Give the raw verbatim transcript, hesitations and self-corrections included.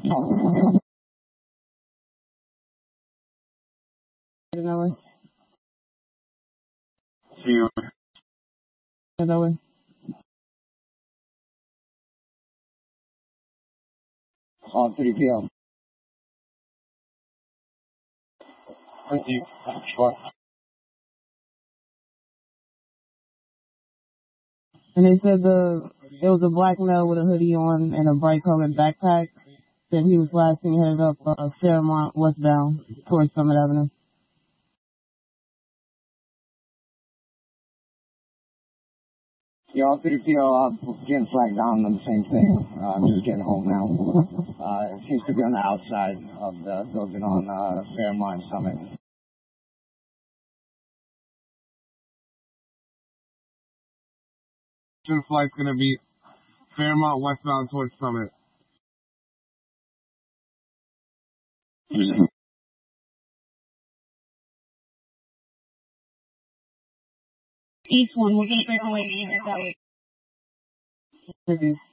That way. See you. That way. On three P M. Thank you. What? And they said the it was a black male with a hoodie on and a bright colored backpack. Said he was last seen headed up uh, Fairmont westbound towards Summit Avenue. Yeah, all three P O, uh, getting flagged down on the same thing. Uh, I'm just getting home now. Uh, it seems to be on the outside of the building on uh, Fairmont Summit. Flight's gonna be Fairmont westbound towards Summit. East one, we're going to take away that way.